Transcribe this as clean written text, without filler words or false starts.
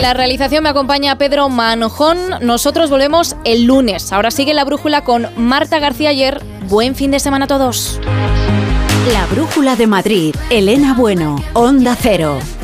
En la realización me acompaña Pedro Manjón. Nosotros volvemos el lunes. Ahora sigue La Brújula con Marta García Ayer. Buen fin de semana a todos. La Brújula de Madrid. Elena Bueno, Onda Cero.